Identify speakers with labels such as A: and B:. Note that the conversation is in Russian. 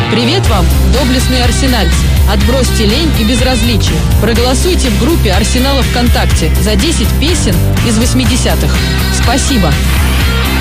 A: Привет вам, доблестные арсенальцы! Отбросьте лень и безразличие. Проголосуйте в группе Арсенала ВКонтакте за 10 песен из 80-х. Спасибо!